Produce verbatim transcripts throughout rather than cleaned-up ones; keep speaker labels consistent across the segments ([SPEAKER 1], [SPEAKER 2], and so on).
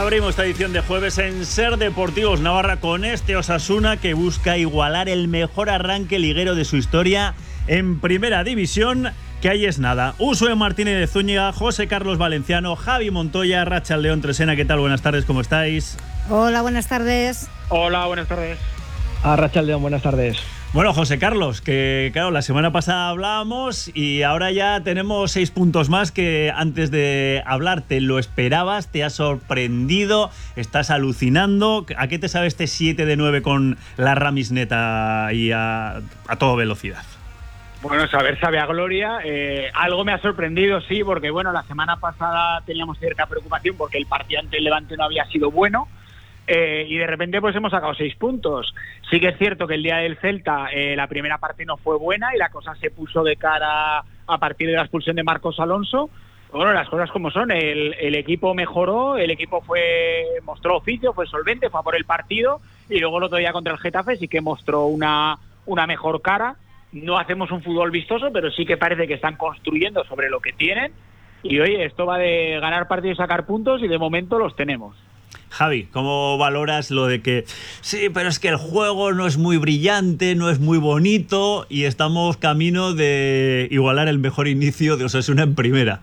[SPEAKER 1] Abrimos esta edición de jueves en Ser Deportivos Navarra con este Osasuna que busca igualar el mejor arranque liguero de su historia en Primera División, que ahí es nada. Usue Martínez de Zúñiga, José Carlos Valenciano, Javi Montoya, Rachaldeón Tresena. ¿Qué tal? Buenas tardes, ¿cómo estáis?
[SPEAKER 2] Hola, buenas tardes.
[SPEAKER 3] Hola, buenas tardes.
[SPEAKER 4] A Rachaldeón, buenas tardes.
[SPEAKER 1] Bueno, José Carlos, que claro, la semana pasada hablábamos y ahora ya tenemos seis puntos más que antes de hablar. ¿Te lo esperabas? ¿Te ha sorprendido? ¿Estás alucinando? ¿A qué te sabe este siete de nueve con la Ramis neta y a, a toda velocidad?
[SPEAKER 3] Bueno, saber sabe a gloria. Eh, algo me ha sorprendido, sí, porque bueno, la semana pasada teníamos cierta preocupación porque el partido ante el Levante no había sido bueno. Eh, y de repente pues hemos sacado seis puntos. Sí que es cierto que el día del Celta eh, la primera parte no fue buena y la cosa se puso de cara a partir de la expulsión de Marcos Alonso. Bueno, las cosas como son, el, el equipo mejoró, el equipo fue mostró oficio, fue solvente, fue a por el partido y luego el otro día contra el Getafe sí que mostró una, una mejor cara. No hacemos un fútbol vistoso, pero sí que parece que están construyendo sobre lo que tienen y oye, esto va de ganar partidos y sacar puntos y de momento los tenemos.
[SPEAKER 1] Javi, ¿cómo valoras lo de que sí, pero es que el juego no es muy brillante, no es muy bonito y estamos camino de igualar el mejor inicio de Osasuna en primera?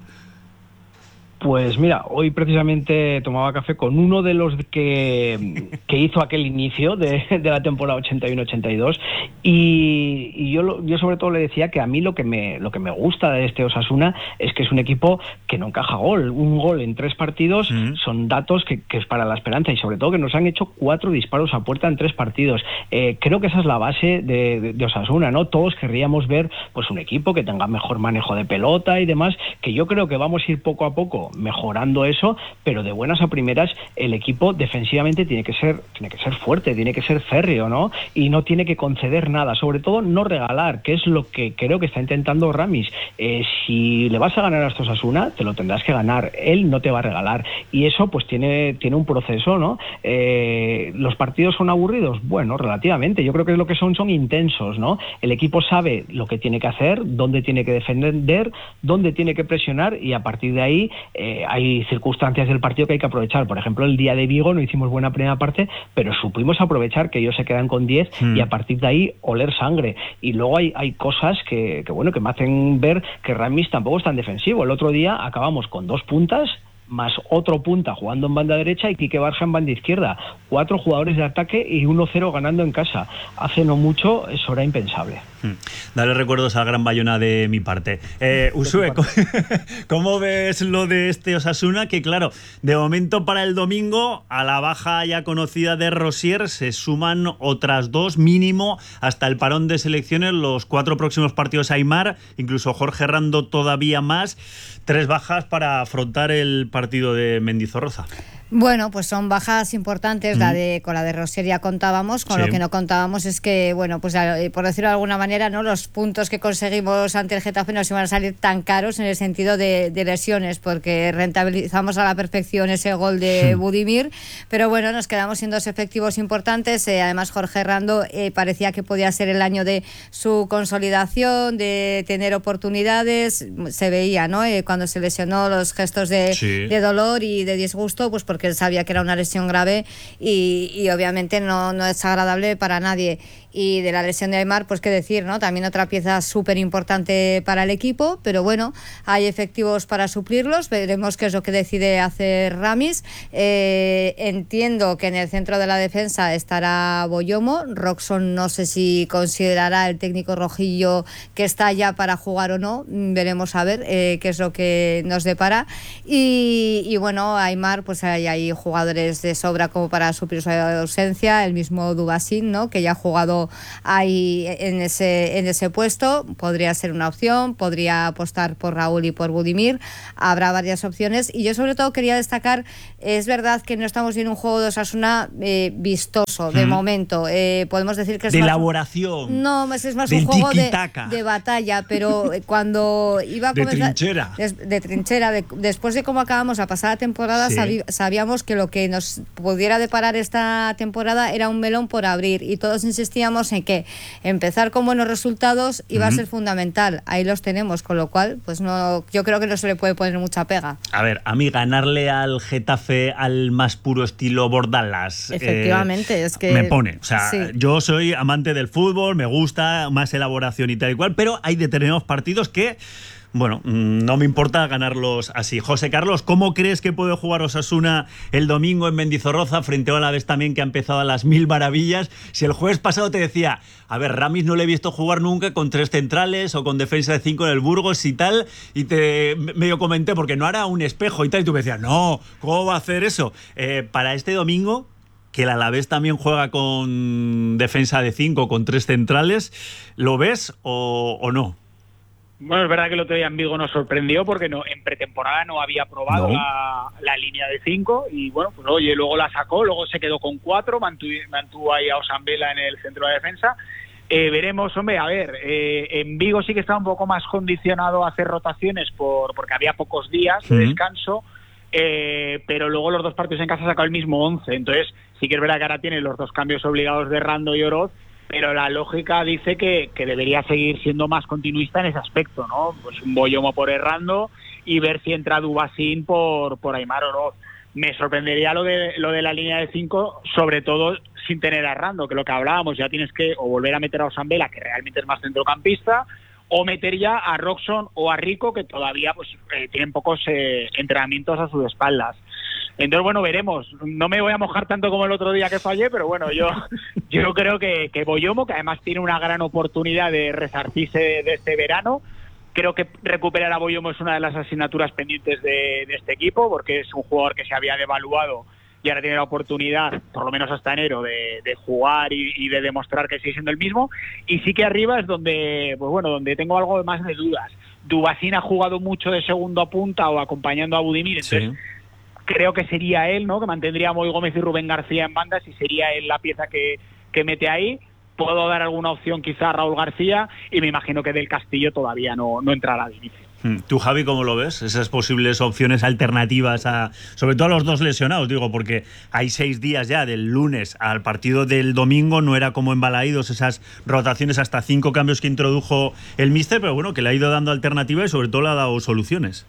[SPEAKER 4] Pues mira, hoy precisamente tomaba café con uno de los que, que hizo aquel inicio de, de la temporada ochenta y uno ochenta y dos y, y yo, yo sobre todo le decía que a mí lo que me lo que me gusta de este Osasuna es que es un equipo que no encaja gol. Un gol en tres partidos mm. son datos que, que es para la esperanza y sobre todo que nos han hecho cuatro disparos a puerta en tres partidos. Eh, creo que esa es la base de, de, de Osasuna, ¿no? Todos querríamos ver pues un equipo que tenga mejor manejo de pelota y demás, que yo creo que vamos a ir poco a poco mejorando eso, pero de buenas a primeras el equipo defensivamente tiene que ser tiene que ser fuerte, tiene que ser férreo, ¿no? Y no tiene que conceder nada, sobre todo no regalar, que es lo que creo que está intentando Ramis. Eh, si le vas a ganar a estos Osasuna, te lo tendrás que ganar, él no te va a regalar y eso pues tiene, tiene un proceso, ¿no? Eh, ¿los partidos son aburridos? Bueno, relativamente, yo creo que lo que son son intensos, ¿no? El equipo sabe lo que tiene que hacer, dónde tiene que defender, dónde tiene que presionar y a partir de ahí Eh, hay circunstancias del partido que hay que aprovechar. Por ejemplo, el día de Vigo no hicimos buena primera parte, pero supimos aprovechar que ellos se quedan con diez mm. y a partir de ahí oler sangre. Y luego hay, hay cosas que, que, bueno, que me hacen ver que Ramis tampoco es tan defensivo. El otro día acabamos con dos puntas más otro punta jugando en banda derecha y Quique Barja en banda izquierda. Cuatro jugadores de ataque y uno cero ganando en casa. Hace no mucho eso era impensable.
[SPEAKER 1] Hmm. Dale recuerdos al Gran Bayona de mi parte. Eh, Usue, ¿cómo ves lo de este Osasuna? Que claro, de momento para el domingo, a la baja ya conocida de Rosier, se suman otras dos mínimo hasta el parón de selecciones, los cuatro próximos partidos Aimar, incluso Jorge Rando todavía más. Tres bajas para afrontar el partido de Mendizorroza.
[SPEAKER 2] Bueno, pues son bajas importantes, mm. la de con la de Rosier ya contábamos, con sí. Lo que no contábamos es que, bueno, pues por decirlo de alguna manera, ¿no? Los puntos que conseguimos ante el Getafe nos iban a salir tan caros en el sentido de, de lesiones, porque rentabilizamos a la perfección ese gol de mm. Budimir, pero bueno, nos quedamos sin dos efectivos importantes, eh, además Jorge Rando eh, parecía que podía ser el año de su consolidación, de tener oportunidades, se veía, ¿no? Eh, cuando se lesionó los gestos de, sí. de dolor y de disgusto, pues porque él sabía que era una lesión grave y, y obviamente no, no es agradable para nadie. Y de la lesión de Aimar, pues qué decir, ¿no? También otra pieza súper importante para el equipo, pero bueno, hay efectivos para suplirlos, veremos qué es lo que decide hacer Ramis. Eh, entiendo que en el centro de la defensa estará Boyomo, Roxon no sé si considerará el técnico rojillo que está ya para jugar o no, veremos a ver eh, qué es lo que nos depara. Y, y bueno, Aimar, pues hay, hay jugadores de sobra como para suplir su ausencia, el mismo Dubasín, ¿no? Que ya ha jugado ahí en ese en ese puesto, podría ser una opción, podría apostar por Raúl y por Budimir, habrá varias opciones y yo sobre todo quería destacar, es verdad que no estamos viendo un juego de Osasuna eh, vistoso de mm. momento, eh, podemos decir que es
[SPEAKER 1] de
[SPEAKER 2] más,
[SPEAKER 1] elaboración,
[SPEAKER 2] no, es, es más un juego de, de batalla, pero cuando iba a
[SPEAKER 1] de
[SPEAKER 2] comenzar,
[SPEAKER 1] trinchera,
[SPEAKER 2] de, de trinchera, de, después de cómo acabamos la pasada temporada, sí. sabí, sabíamos sabíamos que lo que nos pudiera deparar esta temporada era un melón por abrir y todos insistíamos en que empezar con buenos resultados iba uh-huh. a ser fundamental. Ahí los tenemos, con lo cual, pues no, yo creo que no se le puede poner mucha pega.
[SPEAKER 1] A ver, a mí ganarle al Getafe al más puro estilo Bordalas,
[SPEAKER 2] efectivamente,
[SPEAKER 1] eh,
[SPEAKER 2] es que
[SPEAKER 1] me pone. O sea,
[SPEAKER 2] sí.
[SPEAKER 1] Yo soy amante del fútbol, me gusta más elaboración y tal y cual, pero hay determinados partidos que, bueno, no me importa ganarlos así. José Carlos, ¿cómo crees que puede jugar Osasuna el domingo en Mendizorroza frente a Alavés también, que ha empezado a las mil maravillas? Si el jueves pasado te decía, a ver, Ramis no le he visto jugar nunca con tres centrales o con defensa de cinco en el Burgos y tal, y te medio comenté, porque no hará un espejo y tal, y tú me decías, no, ¿cómo va a hacer eso? Eh, para este domingo, que el Alavés también juega con defensa de cinco, con tres centrales, ¿lo ves o, o no?
[SPEAKER 3] Bueno, es verdad que el otro día en Vigo nos sorprendió porque no, en pretemporada no había probado no. la, la línea de cinco y bueno, pues oye, luego la sacó, luego se quedó con cuatro, mantuvo, mantuvo ahí a Osambela en el centro de defensa. Eh, veremos, hombre, a ver, eh, en Vigo sí que estaba un poco más condicionado a hacer rotaciones por porque había pocos días de descanso, eh, pero luego los dos partidos en casa sacó el mismo once, entonces sí que es verdad que ahora tiene los dos cambios obligados de Rando y Oroz, pero la lógica dice que, que debería seguir siendo más continuista en ese aspecto, ¿no? Pues un Boyomo por Errando y ver si entra Dubasín por, por Aimar Oroz. Me sorprendería lo de lo de la línea de cinco, sobre todo sin tener a Errando, que lo que hablábamos, ya tienes que o volver a meter a Osambela, que realmente es más centrocampista, o meter ya a Roxon o a Rico, que todavía pues eh, tienen pocos eh, entrenamientos a sus espaldas. Entonces, bueno, veremos. No me voy a mojar tanto como el otro día que fallé, pero bueno, yo yo creo que, que Boyomo, que además tiene una gran oportunidad de resarcirse de, de este verano, creo que recuperar a Boyomo es una de las asignaturas pendientes de, de este equipo, porque es un jugador que se había devaluado y ahora tiene la oportunidad, por lo menos hasta enero, de, de jugar y, y de demostrar que sigue siendo el mismo. Y sí que arriba es donde, pues bueno, donde tengo algo más de dudas. Dubasín ha jugado mucho de segundo a punta o acompañando a Budimir, entonces... Sí. Creo que sería él, ¿no? Que mantendría a Moy Gómez y Rubén García en bandas y sería él la pieza que, que mete ahí. Puedo dar alguna opción quizá a Raúl García y me imagino que Del Castillo todavía no, no entrará de inicio.
[SPEAKER 1] ¿Tú, Javi, cómo lo ves? Esas posibles opciones alternativas, a, sobre todo a los dos lesionados, digo, porque hay seis días ya del lunes al partido del domingo, no era como en Balaídos esas rotaciones, hasta cinco cambios que introdujo el míster, pero bueno, que le ha ido dando alternativas y sobre todo le ha dado soluciones.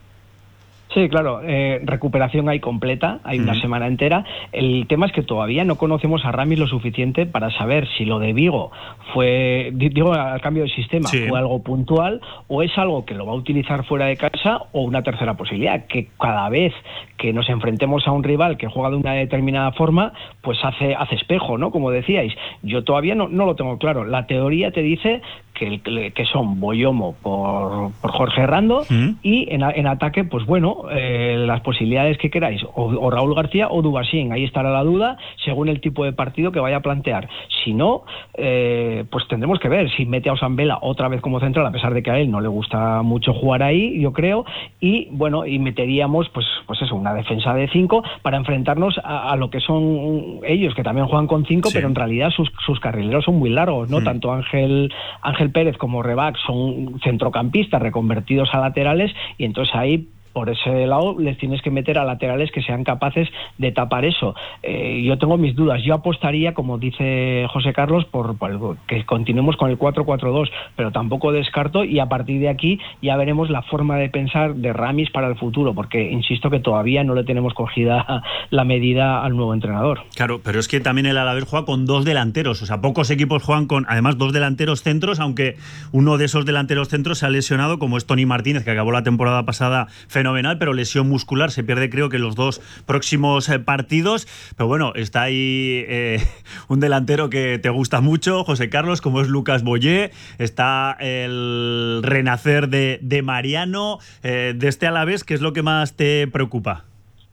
[SPEAKER 4] Sí, claro, eh, recuperación hay completa, hay una uh-huh. semana entera. El tema es que todavía no conocemos a Ramis lo suficiente para saber si lo de Vigo fue, digo, al cambio de sistema, sí. fue algo puntual o es algo que lo va a utilizar fuera de casa o una tercera posibilidad, que cada vez que nos enfrentemos a un rival que juega de una determinada forma, pues hace, hace espejo, ¿no? Como decíais, yo todavía no, no lo tengo claro. La teoría te dice que, que son Boyomo por, por Jorge Rando uh-huh. y en, en ataque, pues bueno, eh, las posibilidades que queráis, o, o Raúl García o Dubasín, ahí estará la duda según el tipo de partido que vaya a plantear. Si no, eh, pues tendremos que ver si mete a Osambela otra vez como central, a pesar de que a él no le gusta mucho jugar ahí, yo creo, y bueno, y meteríamos pues, pues eso, una defensa de cinco para enfrentarnos a, a lo que son ellos, que también juegan con cinco, sí. pero en realidad sus, sus carrileros son muy largos, ¿no? Mm. Tanto Ángel Ángel Pérez como Rebac son centrocampistas reconvertidos a laterales, y entonces ahí por ese lado les tienes que meter a laterales que sean capaces de tapar eso. Eh, yo tengo mis dudas. Yo apostaría, como dice José Carlos, por, por que continuemos con el cuatro cuatro dos, pero tampoco descarto, y a partir de aquí ya veremos la forma de pensar de Ramis para el futuro, porque insisto que todavía no le tenemos cogida la medida al nuevo entrenador.
[SPEAKER 1] Claro, pero es que también el Alavés juega con dos delanteros, o sea, pocos equipos juegan con además dos delanteros centros, aunque uno de esos delanteros centros se ha lesionado, como es Tony Martínez, que acabó la temporada pasada fenomenal, pero lesión muscular, se pierde creo que los dos próximos eh, partidos, pero bueno, está ahí eh, un delantero que te gusta mucho, José Carlos, como es Lucas Boyé, está el renacer de, de Mariano, eh, de este Alavés, ¿qué es lo que más te preocupa?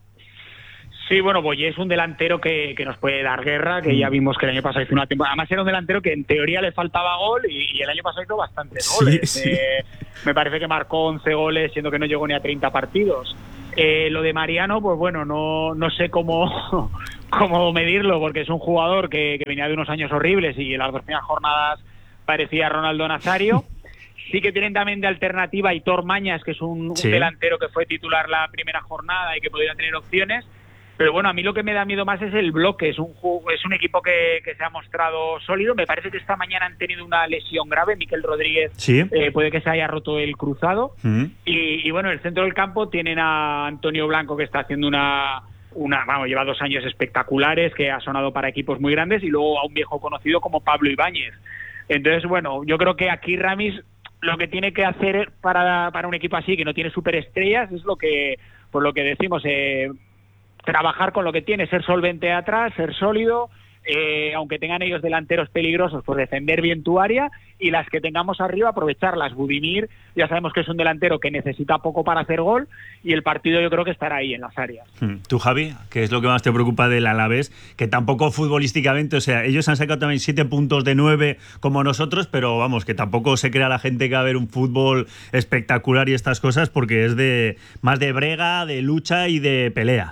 [SPEAKER 3] Sí, bueno, Boyé es un delantero que, que nos puede dar guerra, que ya vimos que el año pasado hizo una temporada. Además era un delantero que en teoría le faltaba gol y, y el año pasado hizo bastantes
[SPEAKER 1] sí,
[SPEAKER 3] goles.
[SPEAKER 1] Sí.
[SPEAKER 3] Eh, me parece que marcó once goles, siendo que no llegó ni a treinta partidos. Eh, lo de Mariano, pues bueno, no, no sé cómo, cómo medirlo, porque es un jugador que, que venía de unos años horribles y en las dos primeras jornadas parecía Ronaldo Nazario. Sí que tienen también de alternativa a Hitor Mañas, que es un, sí. un delantero que fue titular la primera jornada y que podría tener opciones. Pero bueno, a mí lo que me da miedo más es el bloque. Es un juego, es un equipo que, que se ha mostrado sólido. Me parece que esta mañana han tenido una lesión grave. Miquel Rodríguez
[SPEAKER 1] ¿Sí?
[SPEAKER 3] eh, puede que se haya roto el cruzado.
[SPEAKER 1] Mm.
[SPEAKER 3] Y, y bueno, en el centro del campo tienen a Antonio Blanco, que está haciendo una... Una, vamos, lleva dos años espectaculares, que ha sonado para equipos muy grandes, y luego a un viejo conocido como Pablo Ibáñez. Entonces, bueno, yo creo que aquí Ramis lo que tiene que hacer para, para un equipo así, que no tiene superestrellas, es lo que, por lo que decimos, eh, trabajar con lo que tiene, ser solvente atrás, ser sólido, eh, aunque tengan ellos delanteros peligrosos, pues defender bien tu área, y las que tengamos arriba aprovecharlas. Budimir ya sabemos que es un delantero que necesita poco para hacer gol, y el partido yo creo que estará ahí en las áreas.
[SPEAKER 1] Tú, Javi, ¿qué es lo que más te preocupa del Alavés? Que tampoco futbolísticamente, o sea, ellos han sacado también siete puntos de nueve como nosotros, pero vamos, que tampoco se crea la gente que va a ver un fútbol espectacular y estas cosas, porque es de más de brega, de lucha y de pelea.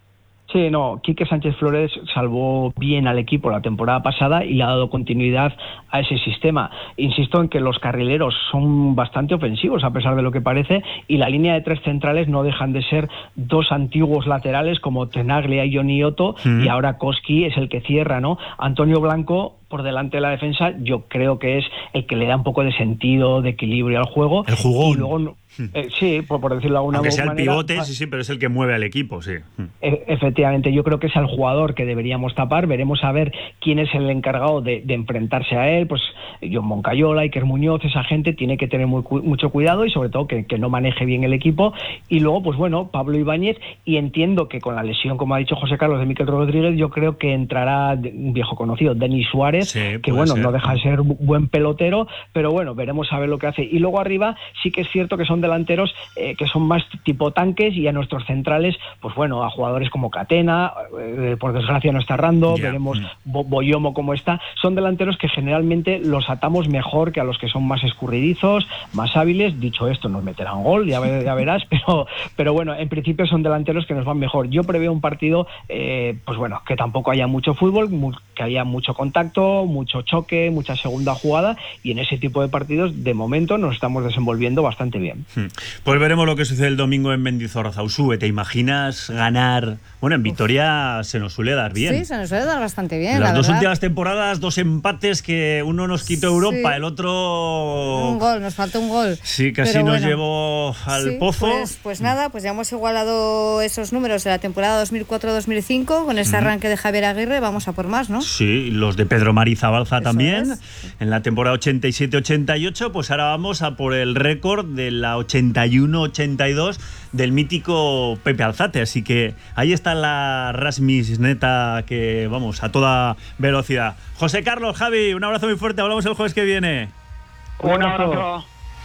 [SPEAKER 4] Sí, no, Quique Sánchez Flores salvó bien al equipo la temporada pasada y le ha dado continuidad a ese sistema. Insisto en que los carrileros son bastante ofensivos a pesar de lo que parece, y la línea de tres centrales no dejan de ser dos antiguos laterales como Tenaglia y Johnny Otto, mm. y ahora Koski es el que cierra, ¿no? Antonio Blanco por delante de la defensa, yo creo que es el que le da un poco de sentido, de equilibrio al juego.
[SPEAKER 1] El jugón.
[SPEAKER 4] Y luego, eh, sí, por, por decirlo de alguna
[SPEAKER 1] Aunque
[SPEAKER 4] manera.
[SPEAKER 1] Aunque sea el pivote, sí, sí, pero es el que mueve al equipo, sí.
[SPEAKER 4] E- efectivamente, yo creo que es el jugador que deberíamos tapar. Veremos a ver quién es el encargado de, de enfrentarse a él. Pues John Moncayola, Iker Muñoz, esa gente tiene que tener muy, mucho cuidado, y sobre todo que, que no maneje bien el equipo. Y luego, pues bueno, Pablo Ibáñez, y entiendo que con la lesión, como ha dicho José Carlos, de Miquel Rodríguez, yo creo que entrará un viejo conocido, Denis Suárez,
[SPEAKER 1] sí,
[SPEAKER 4] que bueno,
[SPEAKER 1] ser.
[SPEAKER 4] no deja de ser buen pelotero, pero bueno, veremos a ver lo que hace. Y luego arriba sí que es cierto que son delanteros eh, que son más tipo tanques, y a nuestros centrales, pues bueno, a jugadores como Catena, eh, por desgracia no está Rando, yeah. veremos Bo- Boyomo cómo está. Son delanteros que generalmente los atamos mejor que a los que son más escurridizos, más hábiles. Dicho esto, nos meterán gol, ya, ver, ya verás, pero, pero bueno, en principio son delanteros que nos van mejor. Yo preveo un partido, eh, pues bueno, que tampoco haya mucho fútbol, mu- que haya mucho contacto, mucho choque, mucha segunda jugada, y en ese tipo de partidos de momento nos estamos desenvolviendo bastante bien.
[SPEAKER 1] Pues veremos lo que sucede el domingo en Mendizorroza. Usue, ¿te imaginas ganar? Bueno, en Vitoria se nos suele dar bien.
[SPEAKER 2] Sí, se nos suele dar bastante bien.
[SPEAKER 1] Las
[SPEAKER 2] la
[SPEAKER 1] dos
[SPEAKER 2] verdad.
[SPEAKER 1] últimas temporadas, dos empates, que uno nos quitó Europa, sí. el otro...
[SPEAKER 2] Un gol, nos faltó un gol.
[SPEAKER 1] Sí, casi
[SPEAKER 2] Pero
[SPEAKER 1] nos
[SPEAKER 2] bueno,
[SPEAKER 1] llevó al
[SPEAKER 2] sí,
[SPEAKER 1] pozo.
[SPEAKER 2] Pues, pues nada, pues ya hemos igualado esos números de la temporada dos mil cuatro dos mil cinco con este mm. arranque de Javier Aguirre. Vamos a por más, ¿no?
[SPEAKER 1] Sí, los de Pedro Mari Zabalza
[SPEAKER 2] Eso
[SPEAKER 1] también.
[SPEAKER 2] Es.
[SPEAKER 1] En la temporada ochenta y siete ochenta y ocho, pues ahora vamos a por el récord de la ochenta y uno ochenta y dos del mítico Pepe Alzate. Así que ahí está la Rasmis neta, que vamos a toda velocidad. José Carlos, Javi, un abrazo muy fuerte. Hablamos el jueves que viene.
[SPEAKER 3] Un abrazo.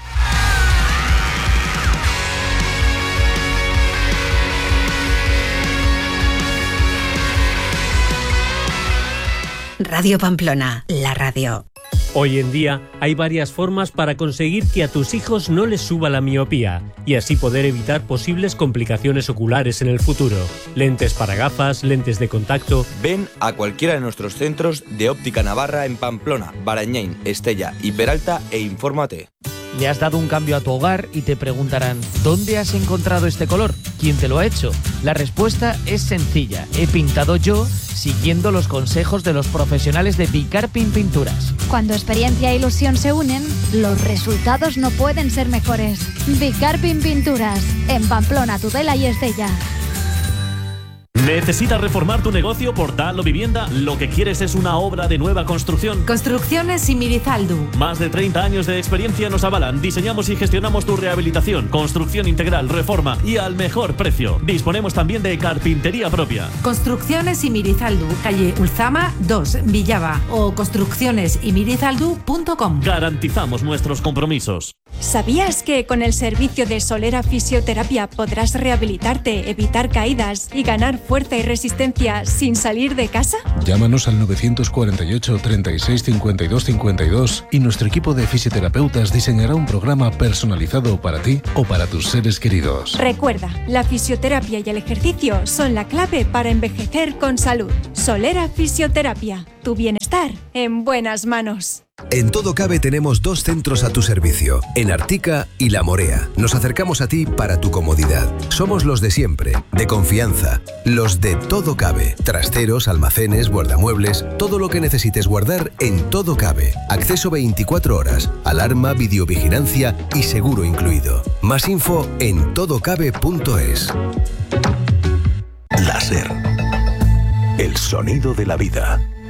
[SPEAKER 5] Radio Pamplona, la radio.
[SPEAKER 6] Hoy en día hay varias formas para conseguir que a tus hijos no les suba la miopía y así poder evitar posibles complicaciones oculares en el futuro. Lentes para gafas, lentes de contacto.
[SPEAKER 7] Ven a cualquiera de nuestros centros de Óptica Navarra en Pamplona, Barañáin, Estella y Peralta e infórmate.
[SPEAKER 8] Le has dado un cambio a tu hogar y te preguntarán ¿dónde has encontrado este color? ¿Quién te lo ha hecho? La respuesta es sencilla. He pintado yo siguiendo los consejos de los profesionales de Bicarpin Pinturas.
[SPEAKER 9] Cuando experiencia e ilusión se unen, los resultados no pueden ser mejores. Bicarpin Pinturas, en Pamplona, Tudela y Estella.
[SPEAKER 10] ¿Necesitas reformar tu negocio, portal o vivienda? Lo que quieres es una obra de nueva construcción.
[SPEAKER 11] Construcciones Simirizaldu.
[SPEAKER 10] Más de treinta años de experiencia nos avalan. Diseñamos y gestionamos tu rehabilitación, construcción integral, reforma y al mejor precio. Disponemos también de carpintería propia.
[SPEAKER 11] Construcciones Simirizaldu, calle Ulzama dos, Villava, o construcciones simirizaldu punto com.
[SPEAKER 10] Garantizamos nuestros compromisos.
[SPEAKER 12] ¿Sabías que con el servicio de Solera Fisioterapia podrás rehabilitarte, evitar caídas y ganar fuerza y resistencia sin salir de casa?
[SPEAKER 13] Llámanos al nueve cuatro ocho, treinta y seis, cincuenta y dos cincuenta y dos y nuestro equipo de fisioterapeutas diseñará un programa personalizado para ti o para tus seres queridos.
[SPEAKER 12] Recuerda, la fisioterapia y el ejercicio son la clave para envejecer con salud. Solera Fisioterapia, tu bienestar en buenas manos.
[SPEAKER 14] En Todo Cabe tenemos dos centros a tu servicio, en Artica y La Morea. Nos acercamos a ti para tu comodidad. Somos los de siempre, de confianza, los de Todo Cabe. Trasteros, almacenes, guardamuebles, todo lo que necesites guardar en Todo Cabe. Acceso veinticuatro horas, alarma, videovigilancia y seguro incluido. Más info en todocabe punto es.
[SPEAKER 15] Láser. El sonido de la vida.